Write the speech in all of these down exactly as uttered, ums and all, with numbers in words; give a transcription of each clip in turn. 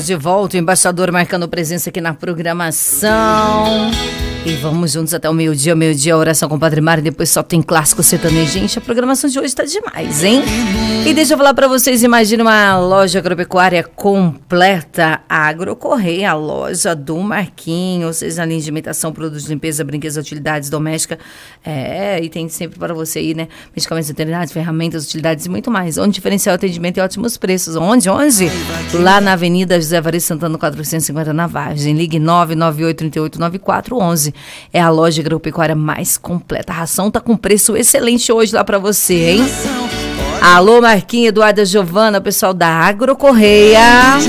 Estamos de volta, o embaixador marcando presença aqui na programação. E vamos juntos até o meio-dia, meio-dia, oração com o Padre Mário, depois só tem clássico sertanejo. Gente, a programação de hoje tá demais, hein? E deixa eu falar pra vocês, imagina uma loja agropecuária completa, Agrocorreia, a loja do Marquinhos, seja linha de alimentação, produtos de limpeza, brinquedos, utilidades domésticas, é, e tem sempre para você aí, né? Medicamentos veterinários, ferramentas, utilidades e muito mais. Onde diferencial atendimento e ótimos preços. Onde? Onde? Lá na Avenida José Evaristo Santana, quatrocentos e cinquenta, na Vargem. Ligue nove nove oito, trinta e oito, nove quatro onze. É a loja agropecuária mais completa. A ração tá com preço excelente hoje lá pra você, hein? Alô, Marquinhos, Eduarda, Giovana, pessoal da Agrocorreia.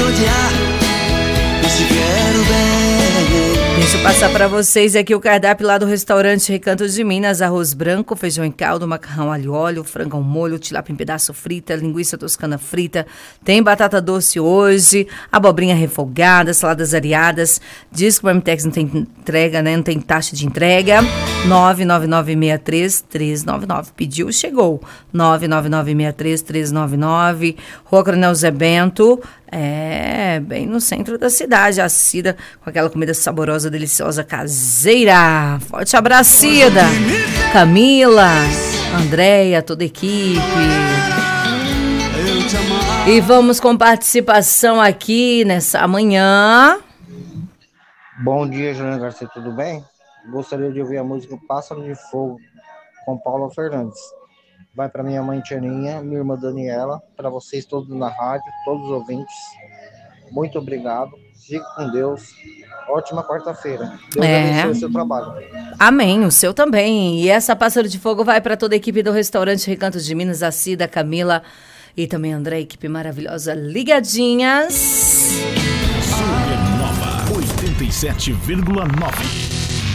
Deixa eu passar para vocês aqui o cardápio lá do restaurante Recanto de Minas. Arroz branco, feijão em caldo, macarrão alho e óleo, frango ao molho, tilápia em pedaço frita, linguiça toscana frita. Tem batata doce hoje, abobrinha refogada, saladas areadas. Diz que o Marmitex não tem entrega, né? Não tem taxa de entrega. nove nove nove seis três, três nove nove. Pediu, chegou. nove nove nove seis três, três nove nove. Rua Coronel Zé Bento. É, bem no centro da cidade, a Cida, com aquela comida saborosa, deliciosa, caseira. Forte abraço, Cida. Camila, Andréia, toda a equipe. E vamos com participação aqui nessa manhã. Bom dia, Juliana Garcia, tudo bem? Gostaria de ouvir a música Pássaro de Fogo, com Paula Fernandes. Vai para minha mãe Tianinha, minha irmã Daniela, para vocês todos na rádio, todos os ouvintes. Muito obrigado. Fique com Deus. Ótima quarta-feira. Deus é. abençoe o seu trabalho. Amém, o seu também. E essa Pássaro de Fogo vai para toda a equipe do restaurante Recanto de Minas, a Cida, a Camila e também a André, equipe maravilhosa, ligadinhas. Supernova oitenta e sete vírgula nove.